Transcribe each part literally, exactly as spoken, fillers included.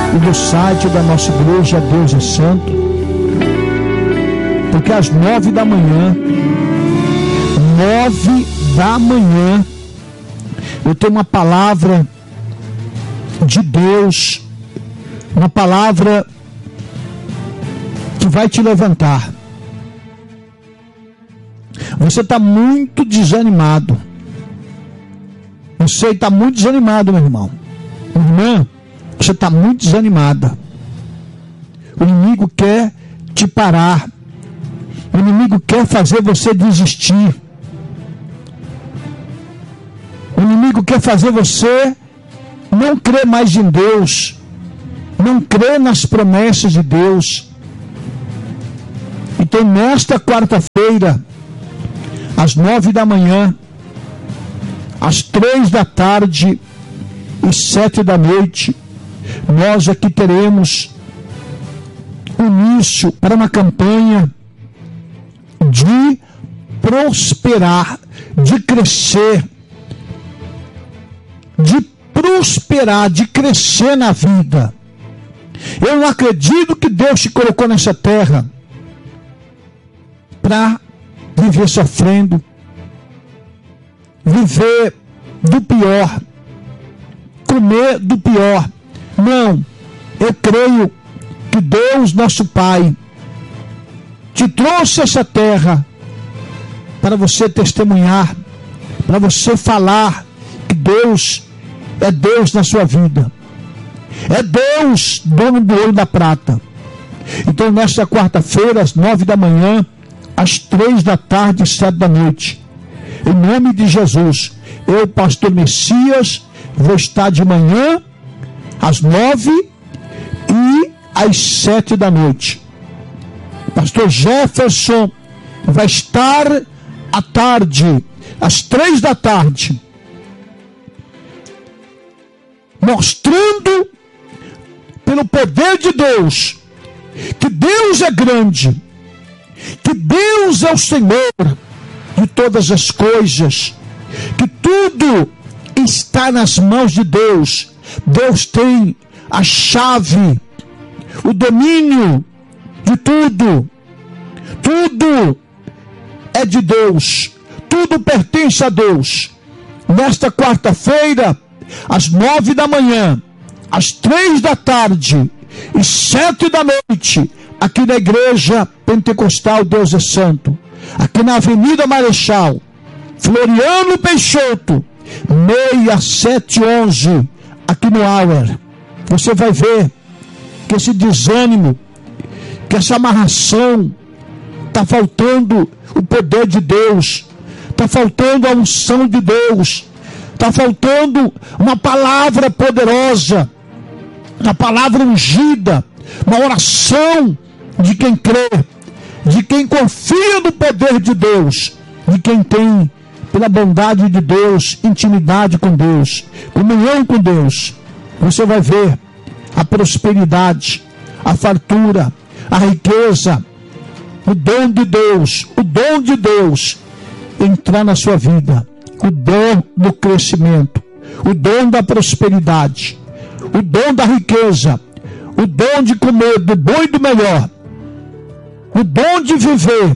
e do site da nossa igreja Deus é Santo, porque às nove da manhã, nove da manhã, eu tenho uma palavra de Deus, uma palavra que vai te levantar. Você está muito desanimado. Você está muito desanimado, meu irmão. Irmã, você está muito desanimada. O inimigo quer te parar. O inimigo quer fazer você desistir. O inimigo quer fazer você não crer mais em Deus, não crer nas promessas de Deus. Então, nesta quarta-feira, às nove da manhã, às três da tarde e sete da noite, nós aqui teremos início para uma campanha de prosperar, de crescer, de prosperar, de crescer na vida. Eu não acredito que Deus te colocou nessa terra para viver sofrendo, viver do pior, comer do pior. Não, eu creio que Deus, nosso Pai, te trouxe essa terra para você testemunhar, para você falar que Deus é Deus na sua vida. É Deus, dono do ouro e da prata. Então, nesta quarta-feira, às nove da manhã, às três da tarde e sete da noite, em nome de Jesus, eu, pastor Messias, vou estar de manhã, às nove e às sete da noite. Pastor Jefferson vai estar à tarde, às três da tarde, mostrando pelo poder de Deus que Deus é grande, que Deus é o Senhor de todas as coisas, que tudo está nas mãos de Deus. Deus tem a chave, o domínio de tudo. Tudo é de Deus, tudo pertence a Deus. Nesta quarta-feira, às nove da manhã, às três da tarde e sete da noite, aqui na Igreja Pentecostal Deus é Santo, aqui na Avenida Marechal Floriano Peixoto, seis sete onze, aqui no Auer. Você vai ver que esse desânimo, que essa amarração, está faltando o poder de Deus, está faltando a unção de Deus, está faltando uma palavra poderosa, uma palavra ungida, uma oração de quem crê, de quem confia no poder de Deus, de quem tem, pela bondade de Deus, intimidade com Deus, comunhão com Deus. Você vai ver a prosperidade, a fartura, a riqueza, o dom de Deus, o dom de Deus entrar na sua vida, o dom do crescimento, o dom da prosperidade, o dom da riqueza, o dom de comer do bom e do melhor, o dom de viver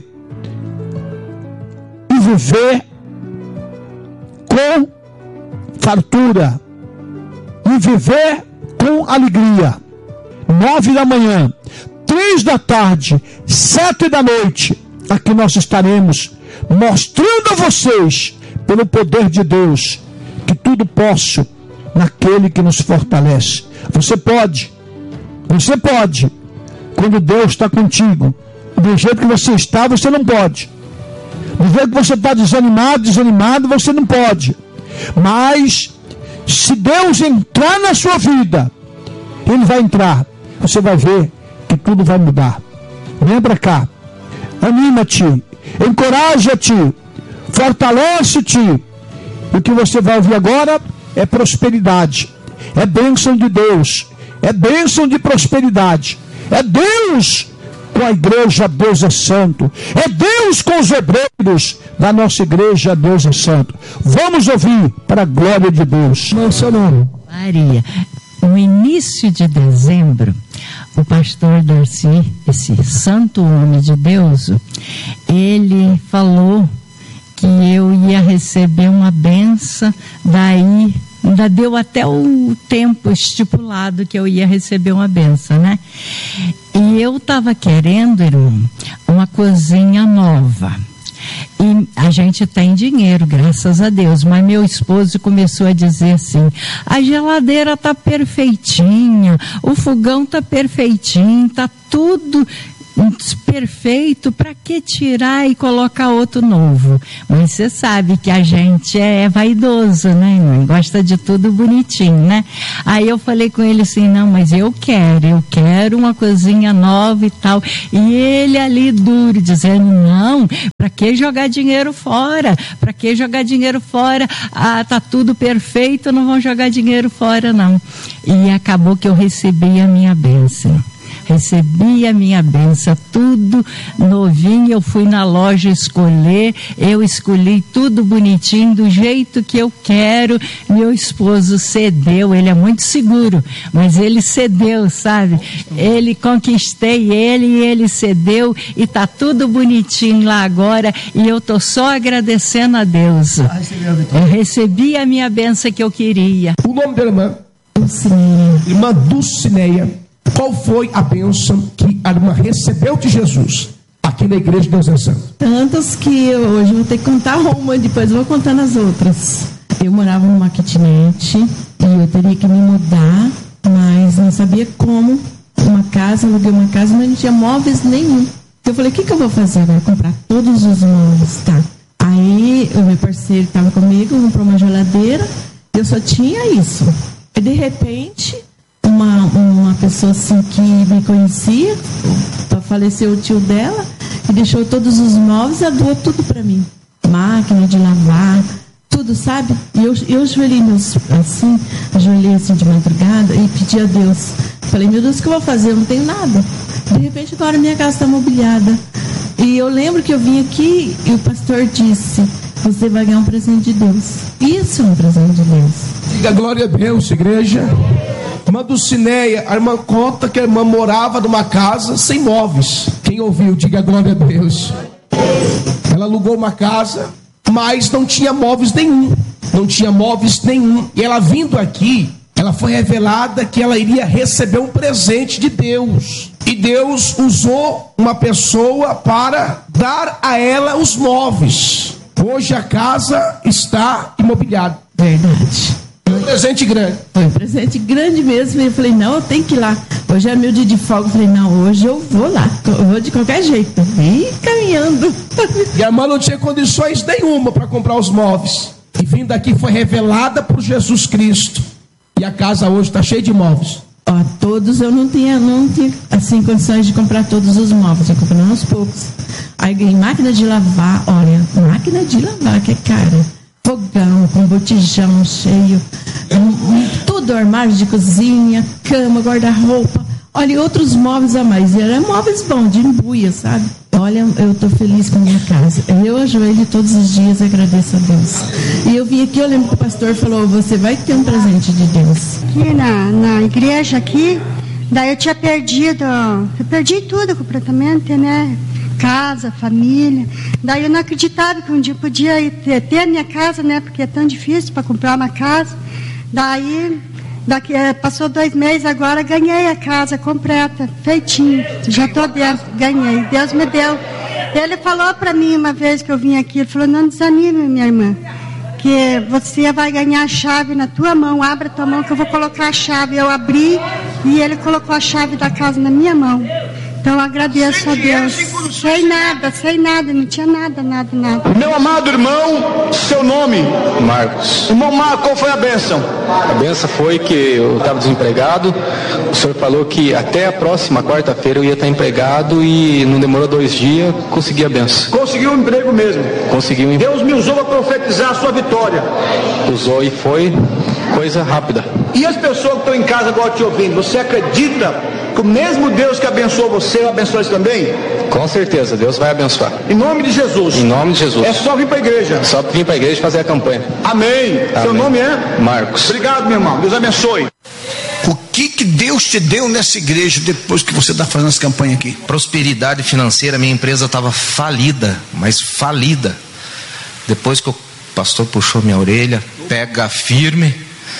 e viver com fartura e viver com alegria. Nove da manhã, três da tarde, sete da noite, aqui nós estaremos mostrando a vocês, pelo poder de Deus, que tudo posso naquele que nos fortalece. Você pode, você pode, quando Deus está contigo. Do jeito que você está, você não pode. Do jeito que você está desanimado, desanimado, você não pode. Mas, se Deus entrar na sua vida, Ele vai entrar, você vai ver que tudo vai mudar. Vem para cá, anima-te, encoraja-te, fortalece-te. O que você vai ouvir agora é prosperidade, é bênção de Deus, é bênção de prosperidade, é Deus com a igreja Deus é Santo, é Deus com os obreiros da nossa igreja Deus é Santo. Vamos ouvir para a glória de Deus. Não é seu nome? Maria. no início de dezembro, o pastor Darcy, esse santo homem de Deus, ele falou que eu ia receber uma benção, daí ainda deu até o tempo estipulado que eu ia receber uma benção, né? E eu estava querendo, irmão, uma cozinha nova. E a gente tem dinheiro, graças a Deus, mas meu esposo começou a dizer assim: a geladeira tá perfeitinha, o fogão tá perfeitinho, tá tudo perfeito, para que tirar e colocar outro novo? Mas você sabe que a gente é vaidoso, né, irmão? Gosta de tudo bonitinho, né? Aí eu falei com ele assim: não, mas eu quero, eu quero uma cozinha nova e tal. E ele ali duro, dizendo: não, para que jogar dinheiro fora? Para que jogar dinheiro fora? Ah, tá tudo perfeito, não vão jogar dinheiro fora, não. E acabou que eu recebi a minha bênção. Recebi a minha benção, tudo novinho. Eu fui na loja escolher, eu escolhi tudo bonitinho, do jeito que eu quero. Meu esposo cedeu, ele é muito seguro, mas ele cedeu, sabe? Ele, conquistei ele e ele cedeu, e tá tudo bonitinho lá agora, e eu tô só agradecendo a Deus. Eu recebi a minha benção que eu queria. O nome da irmã? Dulcineia. Irmã Dulcineia. Qual foi a bênção que a irmã recebeu de Jesus aqui na igreja de Deus é Santo? Tantas que eu hoje vou ter que contar uma, depois eu vou contando as outras. Eu morava numa kitnet e eu teria que me mudar, mas não sabia como. Uma casa, aluguei uma casa, mas não tinha móveis nenhum. Eu falei: o que, que eu vou fazer agora? Comprar todos os móveis, tá? Aí o meu parceiro estava comigo, comprou uma geladeira, eu só tinha isso. E de repente, Uma, uma pessoa assim que me conhecia, faleceu o tio dela, e deixou todos os móveis e doou tudo para mim. Máquina de lavar, tudo, sabe? E eu, eu ajoelhei meus, assim, ajoelhei assim de madrugada e pedi a Deus. Falei: meu Deus, o que eu vou fazer? Eu não tenho nada. De repente, agora minha casa está mobiliada. E eu lembro que eu vim aqui e o pastor disse: você vai ganhar um presente de Deus. Isso é um presente de Deus. Diga glória a Deus, igreja. Irmã Dulcineia, a irmã conta que a irmã morava numa casa sem móveis. Quem ouviu, diga glória a Deus. Ela alugou uma casa, mas não tinha móveis nenhum. Não tinha móveis nenhum. E ela vindo aqui, ela foi revelada que ela iria receber um presente de Deus. E Deus usou uma pessoa para dar a ela os móveis. Hoje a casa está imobiliada. Verdade. Foi um presente grande. Foi um presente grande mesmo. E eu falei: não, eu tenho que ir lá. Hoje é meu dia de folga. Eu falei: não, hoje eu vou lá. Eu vou de qualquer jeito. E caminhando. E a irmã não tinha condições nenhuma para comprar os móveis. E vindo aqui foi revelada por Jesus Cristo. E a casa hoje está cheia de móveis. Ó, todos eu não tinha, não tinha assim, condições de comprar todos os móveis. Eu comprei aos poucos. Aí ganhei máquina de lavar. Olha, máquina de lavar que é cara. Fogão com botijão cheio, tudo, armário de cozinha, cama, guarda-roupa, olha, e outros móveis a mais. E eram móveis bons, de embuia, sabe? Olha, eu estou feliz com a minha casa. Eu ajoelho todos os dias e agradeço a Deus. E eu vim aqui, eu lembro que o pastor falou: você vai ter um presente de Deus. Aqui na, na igreja aqui, daí eu tinha perdido, eu perdi tudo completamente, né? Casa, família. Daí eu não acreditava que um dia eu podia ir ter, ter a minha casa, né? Porque é tão difícil para comprar uma casa. Daí, daqui, passou dois meses agora, ganhei a casa completa, feitinho. Já estou dentro, ganhei. Deus me deu. Ele falou para mim uma vez que eu vim aqui, ele falou: não desanime, minha irmã, que você vai ganhar a chave na tua mão. Abra a tua mão que eu vou colocar a chave. Eu abri e ele colocou a chave da casa na minha mão. Então eu agradeço a Deus. Sem nada, sem nada, não tinha nada, nada, nada. Meu amado irmão, seu nome? Marcos. Irmão Marcos, qual foi a bênção? A bênção foi que eu estava desempregado. O senhor falou que até a próxima quarta-feira eu ia estar empregado e não demorou dois dias, consegui a bênção. Conseguiu um emprego mesmo? Consegui um emprego. Deus me usou para profetizar a sua vitória. Usou e foi coisa rápida. E as pessoas que estão em casa agora te ouvindo, você acredita que o mesmo Deus que abençoou você, abençoa eles também? Com certeza, Deus vai abençoar. Em nome de Jesus. Em nome de Jesus. É só vir para a igreja. Só vir para a igreja e fazer a campanha. Amém. Amém. Seu nome é? Marcos. Obrigado, meu irmão. Deus abençoe. O que que Deus te deu nessa igreja depois que você está fazendo essa campanha aqui? Prosperidade financeira. Minha empresa estava falida, mas falida. Depois que o pastor puxou minha orelha, pega firme,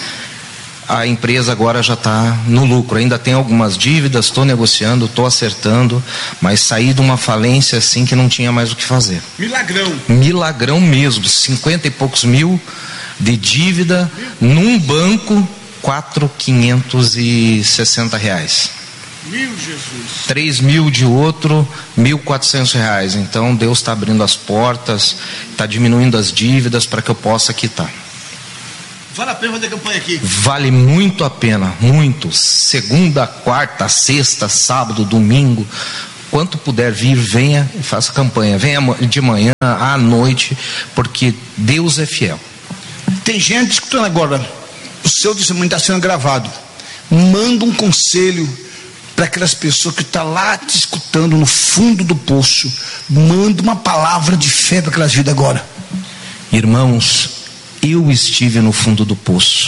a empresa agora já está no lucro. Ainda tem algumas dívidas, estou negociando, estou acertando, mas saí de uma falência assim que não tinha mais o que fazer. Milagrão. Milagrão mesmo, cinquenta e poucos mil de dívida num banco, quatro mil quinhentos e sessenta reais. Mil Jesus. Três mil de outro, mil e quatrocentos reais. Então Deus está abrindo as portas, está diminuindo as dívidas para que eu possa quitar. Vale a pena fazer campanha aqui? Vale muito a pena, muito. Segunda, quarta, sexta, sábado, domingo, quanto puder vir, venha e faça campanha. Venha de manhã, à noite, porque Deus é fiel. Tem gente escutando agora, o seu testemunho está sendo gravado. Manda um conselho para aquelas pessoas que estão lá te escutando no fundo do poço. Manda uma palavra de fé para aquelas vidas agora. Irmãos, eu estive no fundo do poço.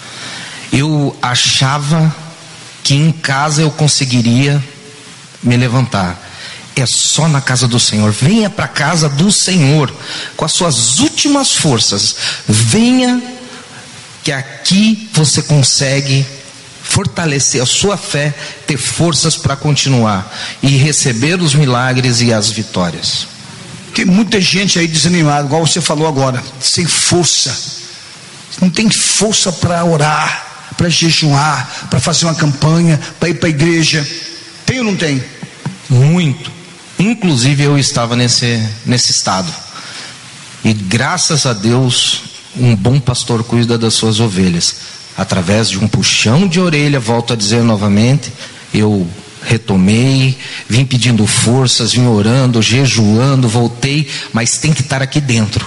Eu achava que em casa eu conseguiria me levantar. É só na casa do Senhor. Venha para a casa do Senhor com as suas últimas forças. Venha, que aqui você consegue fortalecer a sua fé, ter forças para continuar e receber os milagres e as vitórias. Tem muita gente aí desanimada, igual você falou agora, sem força. Não tem força para orar, para jejuar, para fazer uma campanha, para ir para a igreja. Tem ou não tem? Muito. Inclusive eu estava nesse, nesse estado. E graças a Deus, um bom pastor cuida das suas ovelhas. Através de um puxão de orelha, volto a dizer novamente, eu retomei, vim pedindo forças, vim orando, jejuando, voltei, mas tem que estar aqui dentro.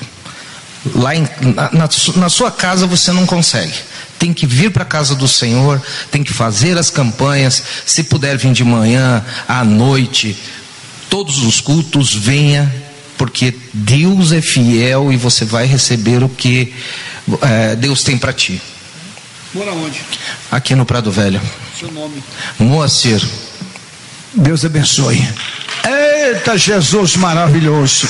Lá em, na, na, na sua casa você não consegue. Tem que vir para a casa do Senhor, tem que fazer as campanhas. Se puder vir de manhã, à noite, todos os cultos, venha, porque Deus é fiel e você vai receber o que é, Deus tem para ti. Mora onde? Aqui no Prado Velho. Seu nome? Moacir. Deus abençoe. Eita, Jesus maravilhoso.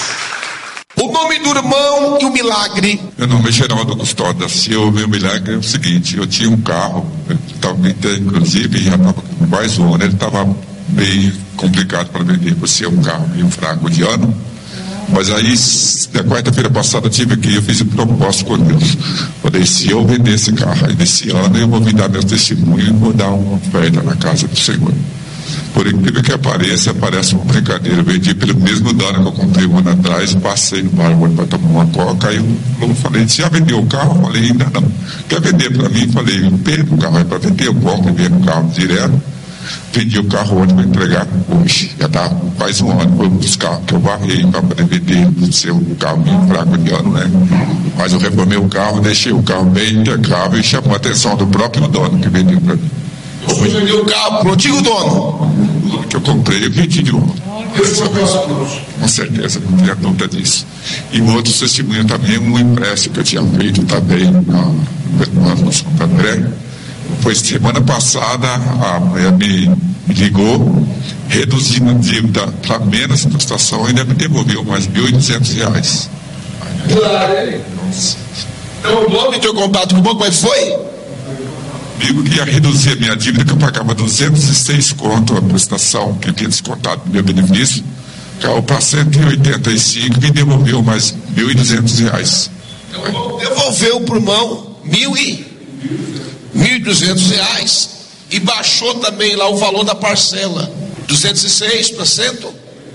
O nome do irmão e o milagre. Meu nome é Geraldo Custódio da Silva e o milagre é o seguinte: eu tinha um carro, tava, inclusive já estava com quase um ano, ele estava bem complicado para vender, por ser um carro meio fraco de ano. Mas aí, na quarta-feira passada, eu tive aqui, eu fiz um propósito com Deus. Falei, se eu vender esse carro aí nesse ano, eu vou me dar meu testemunho e vou dar uma oferta na casa do Senhor. Por incrível que apareça, parece uma brincadeira. Eu vendi pelo mesmo dano que eu comprei um ano atrás, passei no bar para tomar uma coca, aí eu falei, você já vendeu o carro? Eu falei, ainda não. Quer vender para mim? Eu falei, eu perco o carro, é para vender, eu compro e vendo o carro direto. Vendi o carro ontem para entregar hoje. Já está quase um ano. Foi um dos carros que eu barrei para poder vender, do seu carro meio fraco de ano, né? Mas eu reformei o carro, deixei o carro bem impecável e chamou a atenção do próprio dono que vendeu para mim. Você vendeu o carro para o antigo dono? Que eu comprei, eu vendi de novo. Com certeza, não tenho dúvida disso. E um outro testemunho também, um empréstimo que eu tinha feito também no Santo André. Foi semana passada, a mulher me, me ligou, reduzindo a dívida para menos prestação, ainda me devolveu mais mil e duzentos reais. Claro. Então o dono entrou em contato com o banco, mas foi? Digo que ia reduzir a minha dívida, que eu pagava duzentos e seis conto a prestação, que eu tinha descontado do meu benefício, caiu para cento e oitenta e cinco, me devolveu mais mil e duzentos reais. Então, devolveu para o irmão mil e mil e duzentos reais e baixou também lá o valor da parcela, duzentos e seis para cento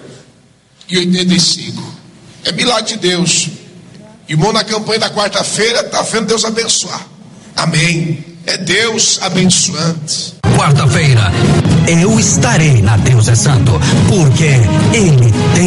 e oitenta e cinco. É milagre de Deus. Irmão, na campanha da quarta-feira está vendo Deus abençoar. Amém. É Deus abençoante. Quarta-feira eu estarei na Deus é Santo, porque Ele tem